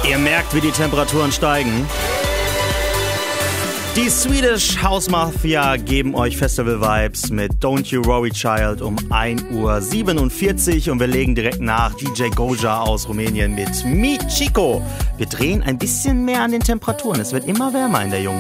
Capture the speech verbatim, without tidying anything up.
Ihr merkt, wie die Temperaturen steigen. Die Swedish House Mafia geben euch Festival-Vibes mit Don't You Worry Child um ein Uhr siebenundvierzig und wir legen direkt nach D J Goja aus Rumänien mit Mi Chico. Wir drehen ein bisschen mehr an den Temperaturen. Es wird immer wärmer in der jungen